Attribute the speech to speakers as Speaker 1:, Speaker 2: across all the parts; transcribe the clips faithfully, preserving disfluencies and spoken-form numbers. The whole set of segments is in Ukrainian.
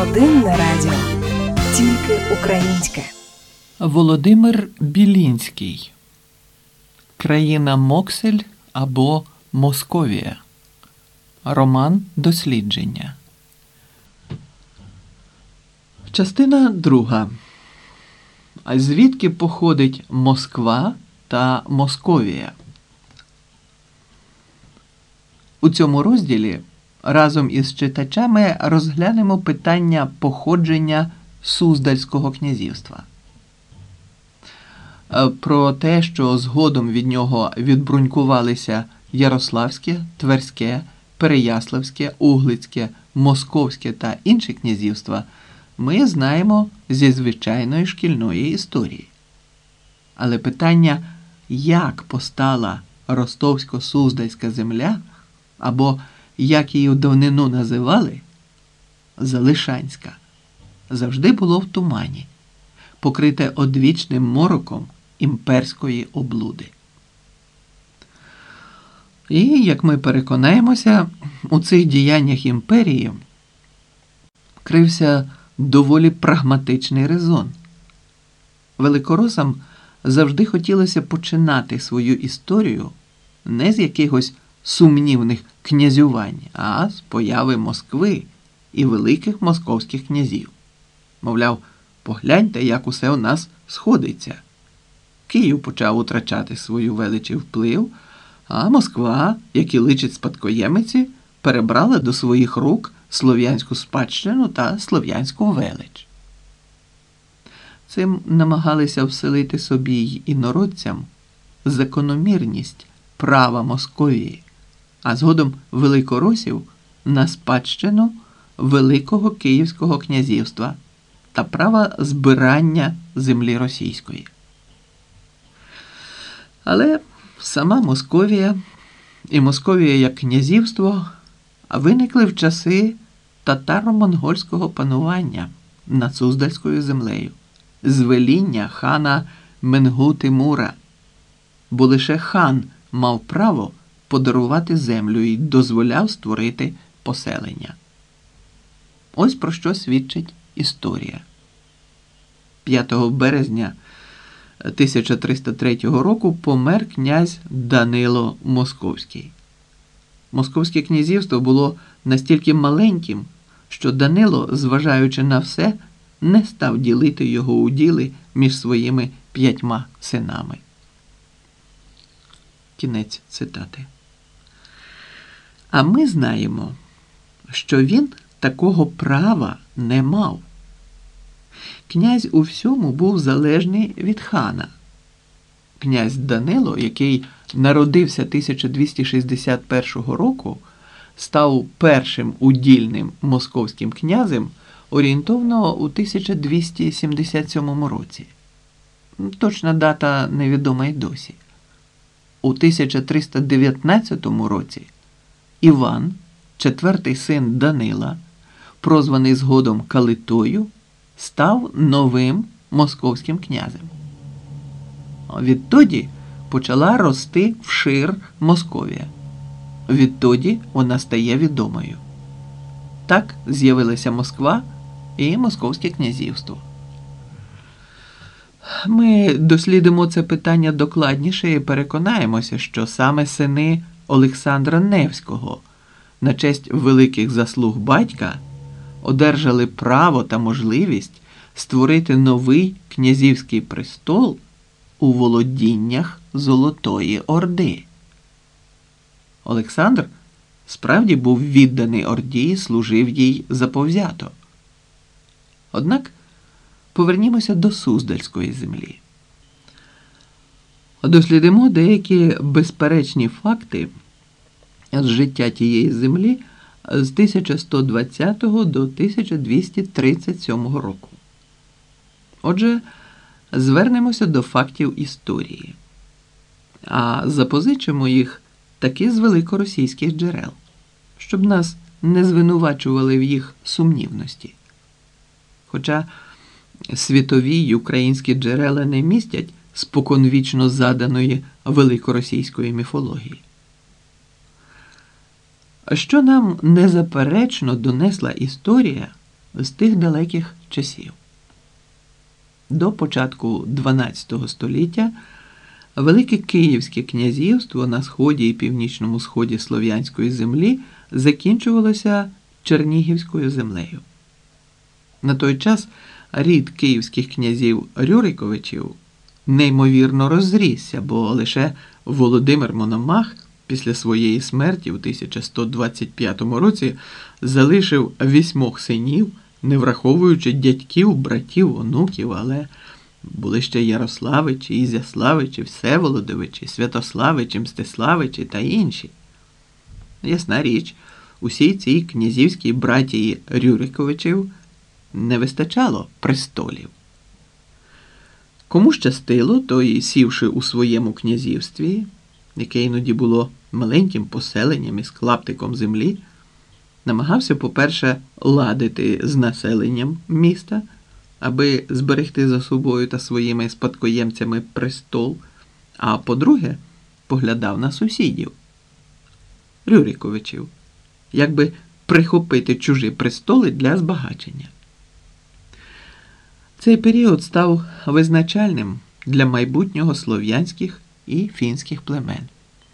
Speaker 1: Один на радіо. Тільки українське.
Speaker 2: Володимир Білінський. Країна Моксель або Московія. Роман дослідження. Частина друга. А звідки походить Москва та Московія? У цьому розділі разом із читачами розглянемо питання походження Суздальського князівства. Про те, що згодом від нього відбрунькувалися Ярославське, Тверське, Переяславське, Углицьке, Московське та інші князівства, ми знаємо зі звичайної шкільної історії. Але питання, як постала Ростовсько-Суздальська земля, або як її в давнину називали, Залишанська, завжди було в тумані, покрите одвічним мороком імперської облуди. І, як ми переконаємося, у цих діяннях імперії крився доволі прагматичний резон. Великоросам завжди хотілося починати свою історію не з якихось сумнівних князювань, а з появи Москви і великих московських князів. Мовляв, погляньте, як усе у нас сходиться. Київ почав утрачати свою велич і вплив, а Москва, як і личить спадкоємиці, перебрала до своїх рук слов'янську спадщину та слов'янську велич. Цим намагалися вселити собі й інородцям закономірність права Московії, а згодом великоросів на спадщину Великого Київського князівства та права збирання землі російської. Але сама Московія і Московія як князівство виникли в часи татаро-монгольського панування над Суздальською землею, з веління хана Менгу-Тимура, бо лише хан мав право подарувати землю і дозволяв створити поселення. Ось про що свідчить історія. п'ятого березня тисяча триста третього року помер князь Данило Московський. Московське князівство було настільки маленьким, що Данило, зважаючи на все, не став ділити його уділи між своїми п'ятьма синами. Кінець цитати. А ми знаємо, що він такого права не мав. Князь у всьому був залежний від хана. Князь Данило, який народився тисяча двісті шістдесят першого року, став першим удільним московським князем орієнтовно у тисяча двісті сімдесят сьомому році. Точна дата невідома й досі. У тисяча триста дев'ятнадцятому році Іван, четвертий син Данила, прозваний згодом Калитою, став новим московським князем. Відтоді почала рости вшир Московія. Відтоді вона стає відомою. Так з'явилася Москва і Московське князівство. Ми дослідимо це питання докладніше і переконаємося, що саме сини Олександра Невського на честь великих заслуг батька одержали право та можливість створити новий князівський престол у володіннях Золотої Орди. Олександр справді був відданий Орді і служив їй заповзято. Однак повернімося до Суздальської землі. Дослідимо деякі безперечні факти з життя тієї землі з тисяча сто двадцятого до тисяча двісті тридцять сьомого року. Отже, звернемося до фактів історії, а запозичимо їх таки з великоросійських джерел, щоб нас не звинувачували в їх сумнівності. Хоча світові й українські джерела не містять споконвічно заданої великоросійської міфології. Що нам незаперечно донесла історія, з тих далеких часів. До початку дванадцятого століття Велике Київське князівство на сході і північному сході Слов'янської землі закінчувалося Чернігівською землею. На той час рід київських князів Рюриковичів неймовірно розрісся, бо лише Володимир Мономах після своєї смерті в тисяча сто двадцять п'ятому році залишив вісьмох синів, не враховуючи дядьків, братів, онуків, але були ще Ярославичі, Ізяславичі, Всеволодовичі, Святославичі, Мстиславичі та інші. Ясна річ, усій цій князівській братії Рюриковичів не вистачало престолів. Кому щастило, той, сівши у своєму князівстві, яке іноді було маленьким поселенням із клаптиком землі, намагався, по-перше, ладити з населенням міста, аби зберегти за собою та своїми спадкоємцями престол, а по-друге, поглядав на сусідів, Рюриковичів, якби прихопити чужі престоли для збагачення. Цей період став визначальним для майбутнього слов'янських і фінських племен.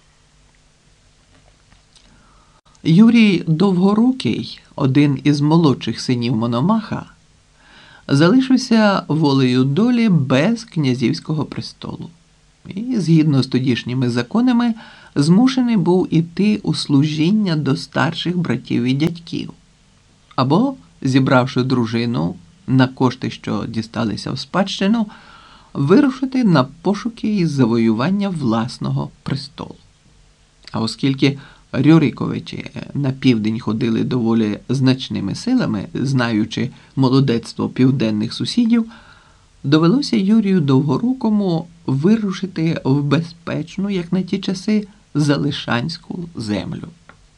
Speaker 2: Юрій Довгорукий, один із молодших синів Мономаха, залишився волею долі без князівського престолу і, згідно з тодішніми законами, змушений був іти у служіння до старших братів і дядьків, або, зібравши дружину на кошти, що дісталися в спадщину, вирушити на пошуки і завоювання власного престолу. А оскільки Рюриковичі на південь ходили доволі значними силами, знаючи молодецтво південних сусідів, довелося Юрію Довгорукому вирушити в безпечну, як на ті часи, Залишанську землю.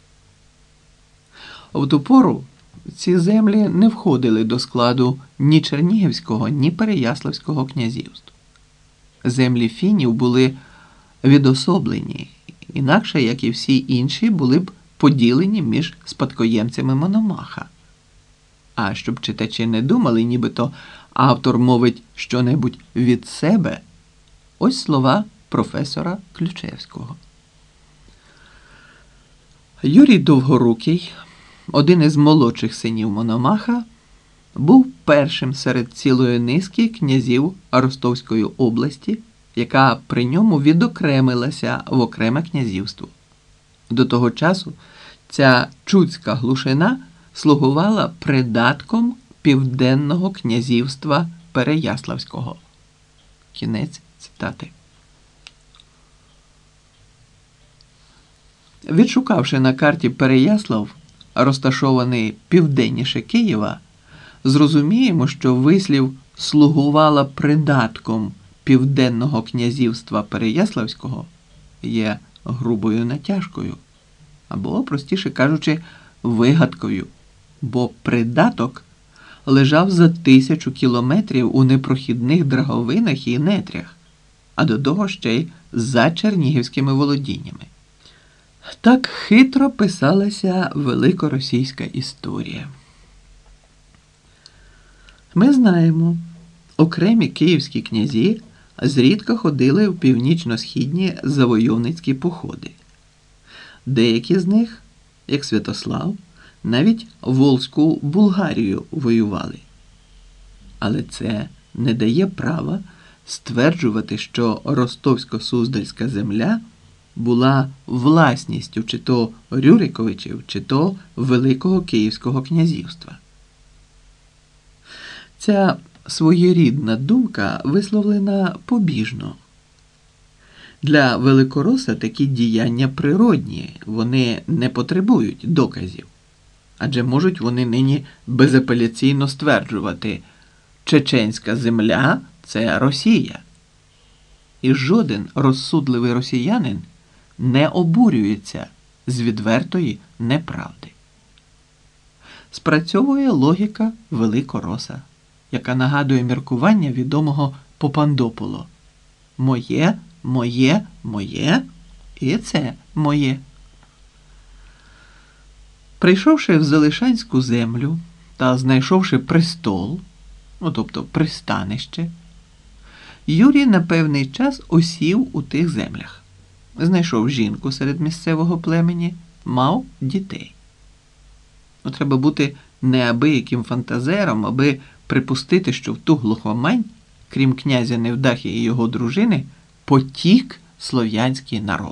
Speaker 2: В ту пору ці землі не входили до складу ні Чернігівського, ні Переяславського князівств. Землі фінів були відособлені, інакше, як і всі інші, були б поділені між спадкоємцями Мономаха. А щоб читачі не думали, нібито автор мовить щонебудь від себе, ось слова професора Ключевського. Юрій Довгорукий, один із молодших синів Мономаха, був першим серед цілої низки князів Ростовської області, яка при ньому відокремилася в окреме князівство. До того часу ця чудська глушина слугувала придатком південного князівства Переяславського. Кінець цитати. Відшукавши на карті Переяслав, розташований південніше Києва, зрозуміємо, що вислів «слугувала придатком південного князівства Переяславського» є грубою натяжкою, або, простіше кажучи, вигадкою, бо придаток лежав за тисячу кілометрів у непрохідних драговинах і нетрях, а до того ще й за чернігівськими володіннями. Так хитро писалася великоросійська історія. Ми знаємо, окремі київські князі зрідка ходили в північно-східні завойовницькі походи. Деякі з них, як Святослав, навіть Волзьку Булгарію воювали. Але це не дає права стверджувати, що Ростовсько-Суздальська земля була власністю чи то Рюриковичів, чи то Великого Київського князівства. Ця своєрідна думка висловлена побіжно. Для великороса такі діяння природні, вони не потребують доказів. Адже можуть вони нині безапеляційно стверджувати «Чеченська земля – це Росія». І жоден розсудливий росіянин не обурюється з відвертої неправди. Спрацьовує логіка великороса, яка нагадує міркування відомого Попандополо. Моє, моє, моє і це моє. Прийшовши в Залишанську землю та знайшовши престол, ну тобто пристанище, Юрій на певний час осів у тих землях. Знайшов жінку серед місцевого племені, мав дітей. Ну, треба бути неабияким фантазером, аби припустити, що в ту глухомань, крім князя Невдахи і його дружини, потік слов'янський народ.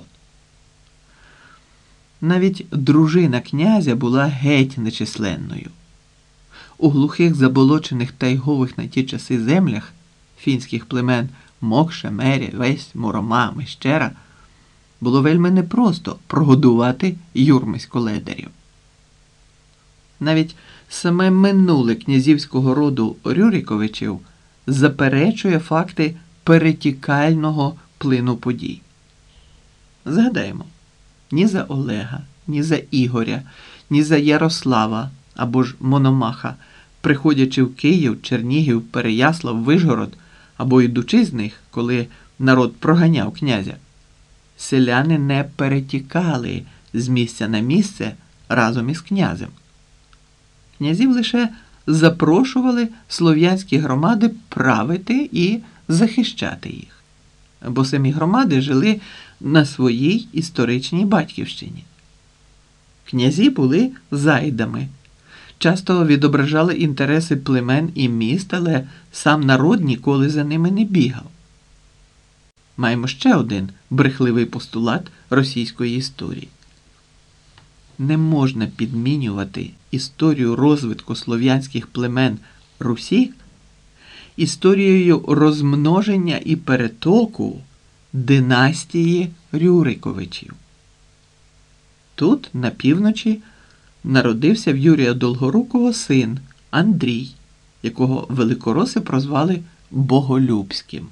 Speaker 2: Навіть дружина князя була геть нечисленною. У глухих заболочених тайгових на ті часи землях фінських племен Мокша, Меря, Весь, Мурома, Мещера було вельми непросто прогодувати юрмисько-ледарів. Навіть саме минуле князівського роду Рюриковичів заперечує факти перетікального плину подій. Згадаємо, ні за Олега, ні за Ігоря, ні за Ярослава або ж Мономаха, приходячи в Київ, Чернігів, Переяслав, Вишгород, або йдучи з них, коли народ проганяв князя, селяни не перетікали з місця на місце разом із князем. Князів лише запрошували слов'янські громади правити і захищати їх, бо самі громади жили на своїй історичній батьківщині. Князі були зайдами, часто відображали інтереси племен і міст, але сам народ ніколи за ними не бігав. Маємо ще один брехливий постулат російської історії. Не можна підмінювати історію розвитку слов'янських племен Русі історією розмноження і перетоку династії Рюриковичів. Тут, на півночі, народився в Юрія Долгорукого син Андрій, якого великороси прозвали Боголюбським.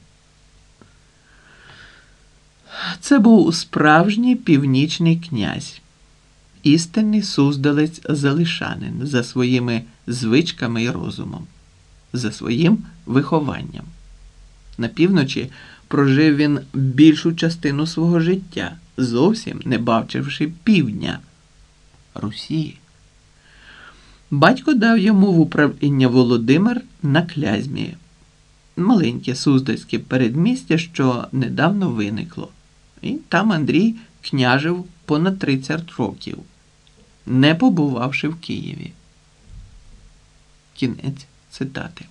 Speaker 2: Це був справжній північний князь, істинний суздалець-залишанин за своїми звичками і розумом, за своїм вихованням. На півночі прожив він більшу частину свого життя, зовсім не бачивши півдня – Русі. Батько дав йому в управління Володимир на Клязьмі, маленьке суздальське передмістя, що недавно виникло. І там Андрій княжив понад тридцять років, не побувавши в Києві. Кінець цитати.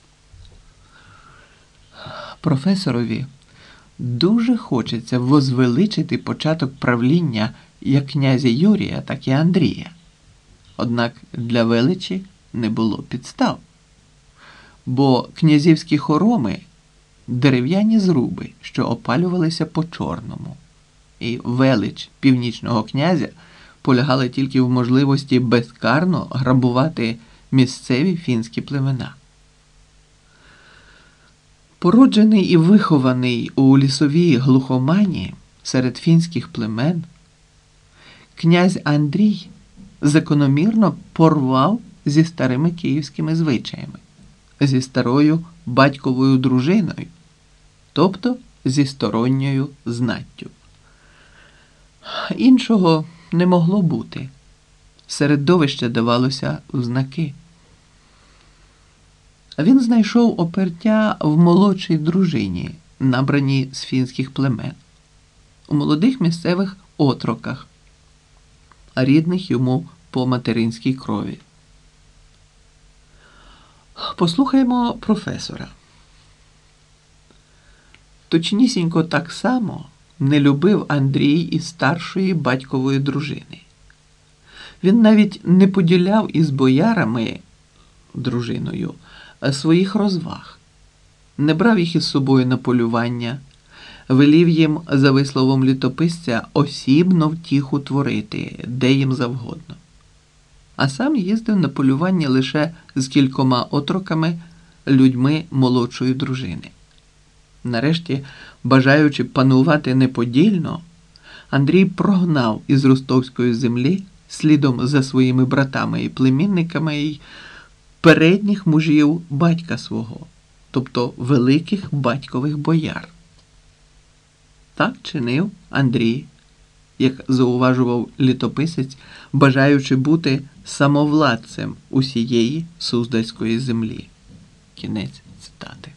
Speaker 2: Професорові дуже хочеться возвеличити початок правління як князя Юрія, так і Андрія. Однак для величі не було підстав. Бо князівські хороми – дерев'яні зруби, що опалювалися по-чорному. І велич північного князя полягала тільки в можливості безкарно грабувати місцеві фінські племена. Породжений і вихований у лісовій глухомані серед фінських племен, князь Андрій закономірно порвав зі старими київськими звичаями, зі старою батьковою дружиною, тобто зі сторонньою знаттю. Іншого не могло бути. Середовище давалося в знаки. Він знайшов опертя в молодшій дружині, набраній з фінських племен, у молодих місцевих отроках, рідних йому по материнській крові. Послухаймо професора. Точнісінько так само не любив Андрій і старшої батькової дружини. Він навіть не поділяв із боярами, дружиною, своїх розваг, не брав їх із собою на полювання, велів їм, за висловом літописця, осібно втіху творити, де їм завгодно. А сам їздив на полювання лише з кількома отроками, людьми молодшої дружини. Нарешті, бажаючи панувати неподільно, Андрій прогнав із ростовської землі, слідом за своїми братами і племінниками, й передніх мужів батька свого, тобто великих батькових бояр. Так чинив Андрій як зауважував літописець, бажаючи бути самовладцем усієї Суздальської землі. Кінець цитати.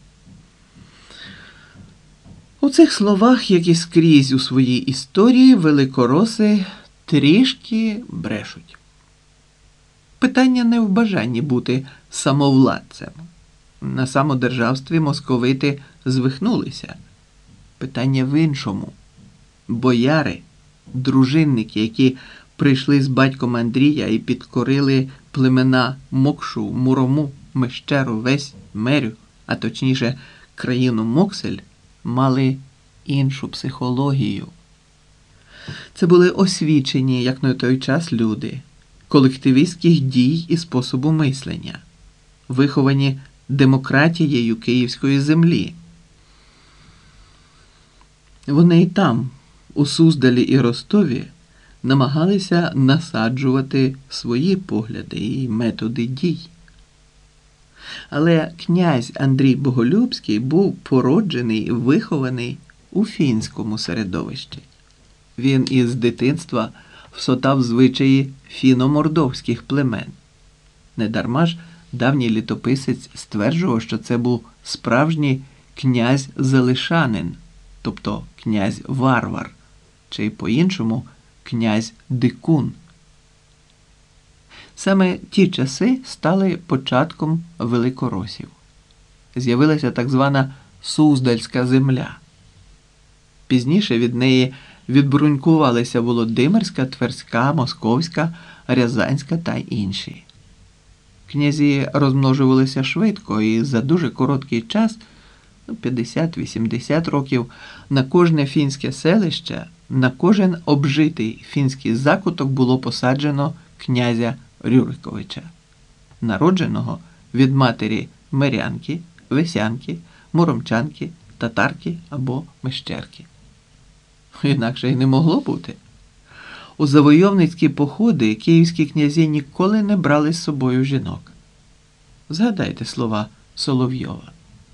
Speaker 2: У цих словах, як і скрізь у своїй історії, великороси трішки брешуть. Питання не в бажанні бути самовладцем. На самодержавстві московити звихнулися. Питання в іншому. Бояри, дружинники, які прийшли з батьком Андрія і підкорили племена Мокшу, Мурому, Мещеру, Весь, Мерю, а точніше країну Моксель, мали іншу психологію. Це були освічені, як на той час, люди, колективістських дій і способу мислення, виховані демократією київської землі. Вони і там, у Суздалі і Ростові, намагалися насаджувати свої погляди і методи дій. Але князь Андрій Боголюбський був породжений і вихований у фінському середовищі. Він із дитинства всотав звичаї фіно-мордовських племен. Недарма ж давній літописець стверджував, що це був справжній князь-залишанин, тобто князь-варвар, чи по-іншому князь-дикун. Саме ті часи стали початком великоросів. З'явилася так звана Суздальська земля. Пізніше від неї відбрунькувалися Володимирська, Тверська, Московська, Рязанська та інші. Князі розмножувалися швидко і за дуже короткий час, п'ятдесят-вісімдесят років, на кожне фінське селище, на кожен обжитий фінський закуток було посаджено князя Рюриковича, народженого від матері мирянки, весянки, муромчанки, татарки або мещерки. Інакше й не могло бути. У завойовницькі походи київські князі ніколи не брали з собою жінок. Згадайте слова Соловйова.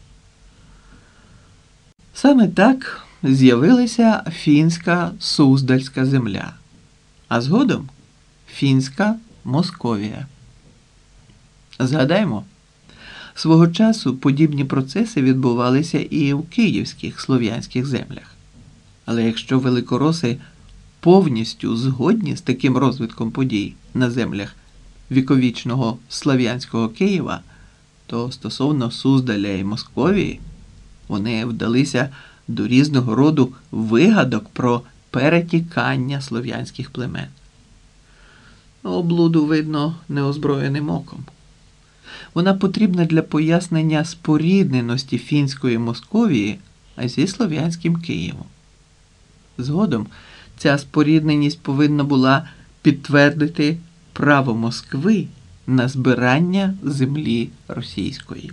Speaker 2: Саме так з'явилася фінська Суздальська земля, а згодом фінська Московія. Згадаймо, свого часу подібні процеси відбувалися і в київських слов'янських землях. Але якщо великороси повністю згодні з таким розвитком подій на землях віковічного слав'янського Києва, то стосовно Суздаля і Московії вони вдалися до різного роду вигадок про перетікання слов'янських племен. Облуду видно неозброєним оком. Вона потрібна для пояснення спорідненості фінської Московії зі слов'янським Києвом. Згодом ця спорідненість повинна була підтвердити право Москви на збирання землі російської.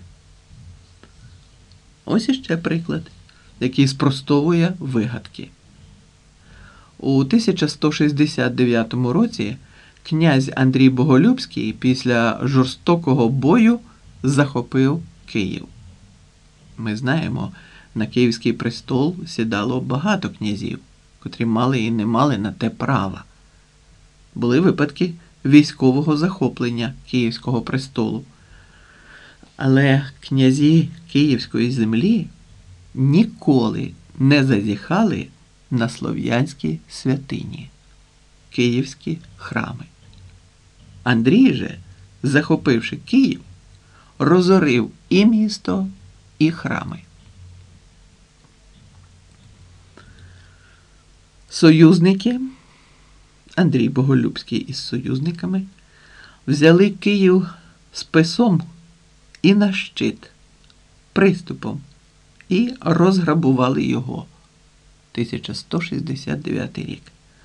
Speaker 2: Ось іще приклад, який спростовує вигадки. У тисяча сто шістдесят дев'ятому році князь Андрій Боголюбський після жорстокого бою захопив Київ. Ми знаємо, на Київський престол сідало багато князів, котрі мали і не мали на те права. Були випадки військового захоплення Київського престолу. Але князі Київської землі ніколи не зазіхали на слов'янські святині, київські храми. Андрій же, захопивши Київ, розорив і місто, і храми. Союзники, Андрій Боголюбський із союзниками, взяли Київ списом і на щит, приступом, і розграбували його. тисяча сто шістдесят дев'ятий рік.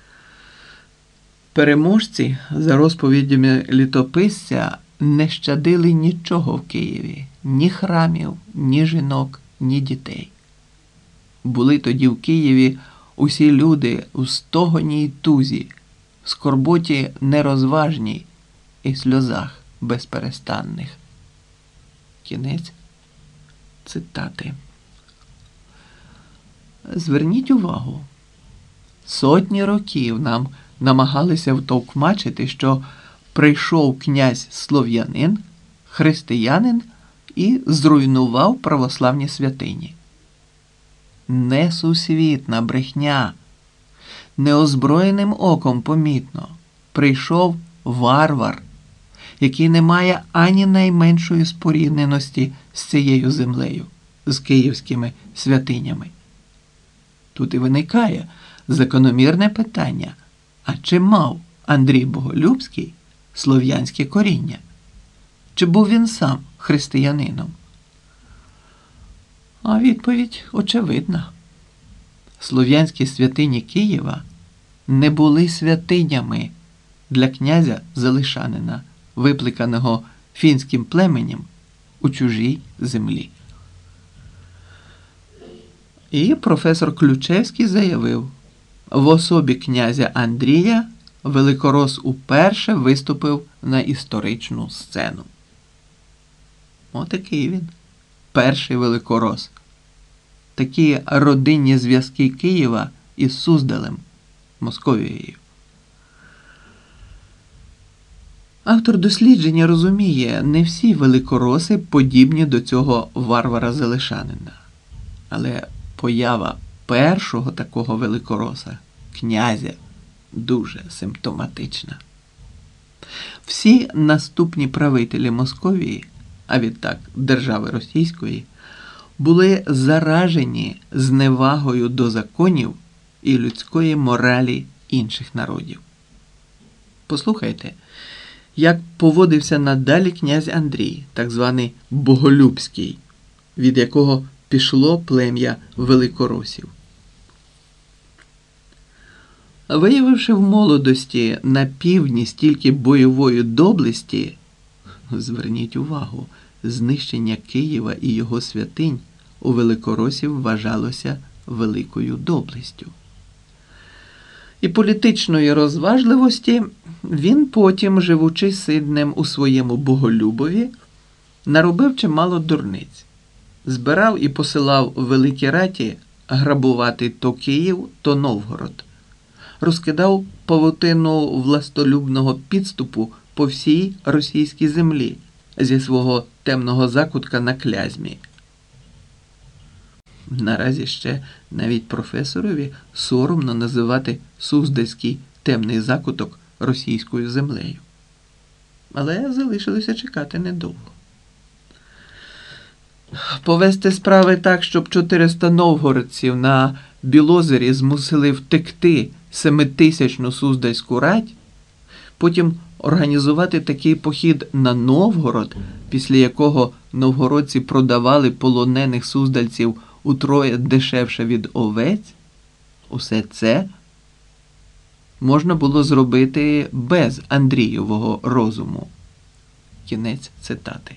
Speaker 2: Переможці, за розповідями літописця, не щадили нічого в Києві, ні храмів, ні жінок, ні дітей. Були тоді в Києві усі люди у стогоні й тузі, в скорботі нерозважній і сльозах безперестанних. Кінець цитати. Зверніть увагу, Сотні років нам намагалися втовкмачити, що прийшов князь слов'янин, християнин і зруйнував православні святині. Несусвітна брехня. Неозброєним оком помітно. Прийшов варвар, який не має ані найменшої спорідненості з цією землею, з київськими святинями. Тут і виникає закономірне питання, а чи мав Андрій Боголюбський слов'янське коріння? Чи був він сам християнином? А відповідь очевидна. Слов'янські святині Києва не були святинями для князя Залишанина, випликаного фінським племенем у чужій землі. І професор Ключевський заявив, в особі князя Андрія Великорос уперше виступив на історичну сцену. Отакий він, перший Великорос. Такі родинні зв'язки Києва із Суздалем, Московією. Автор дослідження розуміє, не всі великороси подібні до цього варвара-залишанина. Але поява першого такого великороса, князя, дуже симптоматична. Всі наступні правителі Московії, а відтак держави Російської, були заражені зневагою до законів і людської моралі інших народів. Послухайте, як поводився надалі князь Андрій, так званий Боголюбський, від якого пішло плем'я великоросів. Виявивши в молодості на півдні стільки бойової доблесті, зверніть увагу, знищення Києва і його святинь у великоросів вважалося великою доблестю. І політичної розважливості він потім, живучи сиднем у своєму Боголюбові, наробив чимало дурниць. Збирав і посилав великі раті грабувати то Київ, то Новгород. Розкидав павутину властолюбного підступу по всій російській землі зі свого темного закутка на Клязьмі. Наразі ще навіть професорові соромно називати Суздальський темний закуток російською землею. Але залишилося чекати недовго. Повести справи так, щоб чотириста новгородців на Білозері змусили втекти семитисячну Суздальську рать, потім організувати такий похід на Новгород, після якого новгородці продавали полонених суздальців утроє дешевше від овець, усе це можна було зробити без Андрієвого розуму. Кінець цитати.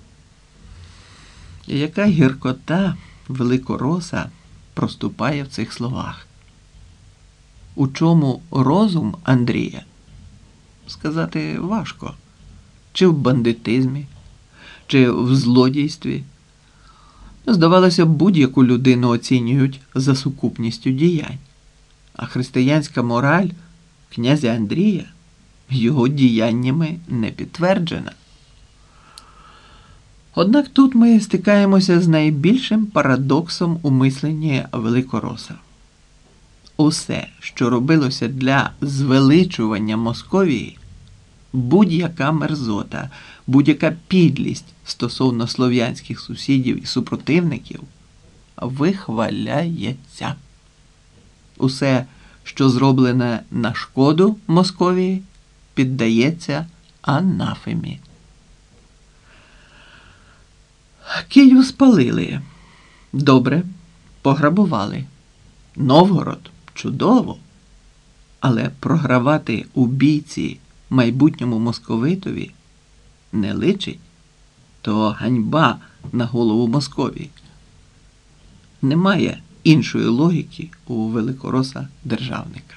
Speaker 2: І яка гіркота великороса проступає в цих словах. У чому розум Андрія? Сказати важко. Чи в бандитизмі, чи в злодійстві. Здавалося, будь-яку людину оцінюють за сукупністю діянь. А християнська мораль князя Андрія його діяннями не підтверджена. Однак тут ми стикаємося з найбільшим парадоксом у мисленні великороса. Усе, що робилося для звеличування Московії, будь-яка мерзота, будь-яка підлість стосовно слов'янських сусідів і супротивників, вихваляється. Усе, що зроблене на шкоду Московії, піддається анафемі. Київ спалили. Добре, пограбували. Новгород – чудово. Але програвати у бійці майбутньому московитові не личить, то ганьба на голову Московії. Немає іншої логіки у великороса державника.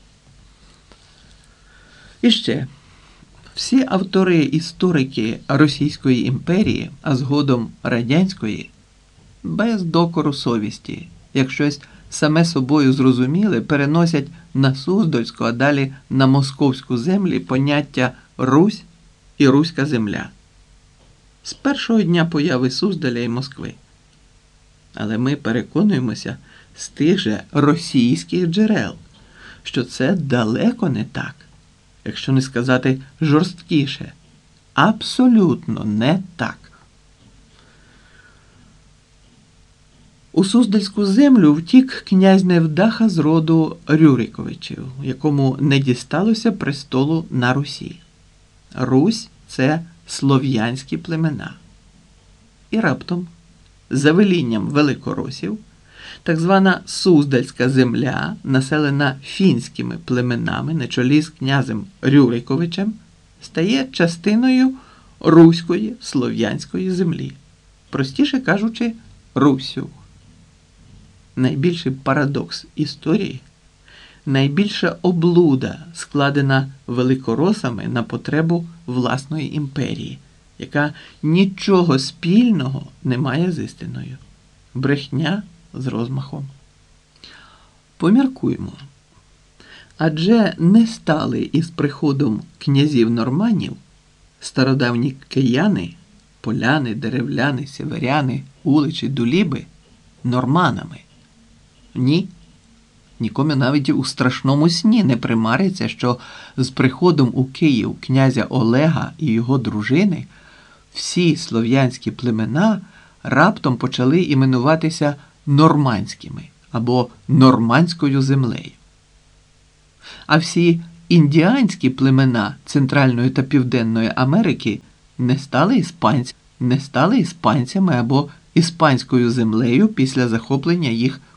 Speaker 2: І ще, всі автори-історики Російської імперії, а згодом Радянської, без докору совісті, як щось саме собою зрозуміле, переносять на Суздальську, а далі на московську землі поняття «Русь» і «Руська земля» з першого дня появи Суздаля і Москви. Але ми переконуємося з тих же російських джерел, що це далеко не так, якщо не сказати жорсткіше. Абсолютно не так. У Суздальську землю втік князь Невдаха з роду Рюриковичів, якому не дісталося престолу на Русі. Русь – це слов'янські племена. І раптом, за велінням великоросів, так звана Суздальська земля, населена фінськими племенами на чолі з князем Рюриковичем, стає частиною руської слов'янської землі. Простіше кажучи, Руссю. Найбільший парадокс історії, найбільша облуда, складена великоросами на потребу власної імперії, яка нічого спільного не має з істиною. Брехня з розмахом. Поміркуймо. Адже не стали із приходом князів-норманів стародавні кияни, поляни, деревляни, сіверяни, уличі, дуліби норманами. Ні. Нікому навіть у страшному сні не примариться, що з приходом у Київ князя Олега і його дружини всі слов'янські племена раптом почали іменуватися нормандськими або нормандською землею. А всі індіанські племена Центральної та Південної Америки не стали іспанцями, не стали іспанцями або іспанською землею після захоплення їх